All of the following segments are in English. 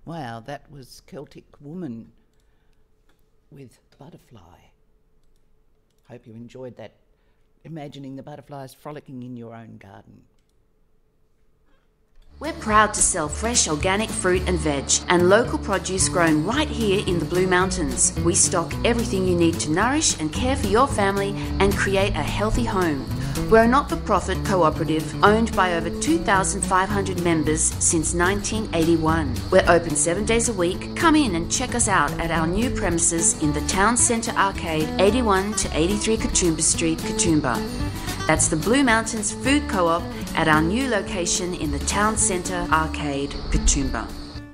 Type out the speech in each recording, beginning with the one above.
Wow, that was Celtic Woman with Butterfly. Hope you enjoyed that, imagining the butterflies frolicking in your own garden. We're proud to sell fresh organic fruit and veg and local produce grown right here in the Blue Mountains. We stock everything you need to nourish and care for your family and create a healthy home. We're a not-for-profit cooperative owned by over 2,500 members since 1981. We're open 7 days a week. Come in and check us out at our new premises in the Town Centre Arcade, 81 to 83 Katoomba Street, Katoomba. That's the Blue Mountains Food Co-op at our new location in the Town Centre Arcade, Katoomba.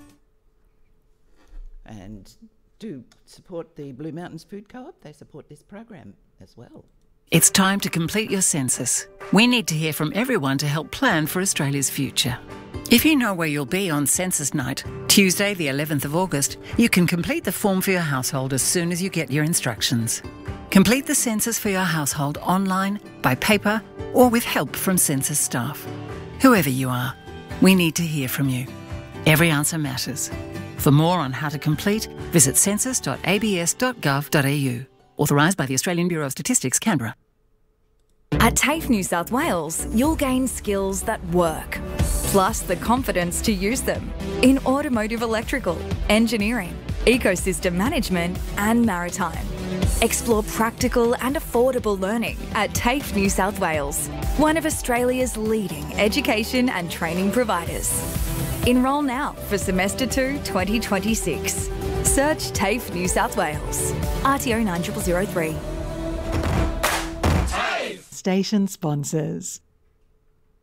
And do support the Blue Mountains Food Co-op. They support this program as well. It's time to complete your census. We need to hear from everyone to help plan for Australia's future. If you know where you'll be on census night, Tuesday the 11th of August, you can complete the form for your household as soon as you get your instructions. Complete the census for your household online, by paper, or with help from census staff. Whoever you are, we need to hear from you. Every answer matters. For more on how to complete, visit census.abs.gov.au. Authorised by the Australian Bureau of Statistics, Canberra. At TAFE New South Wales, you'll gain skills that work, plus the confidence to use them in automotive electrical, engineering, ecosystem management and maritime. Explore practical and affordable learning at TAFE New South Wales, one of Australia's leading education and training providers. Enrol now for Semester 2 2026. Search TAFE New South Wales. RTO 9003. Station sponsors.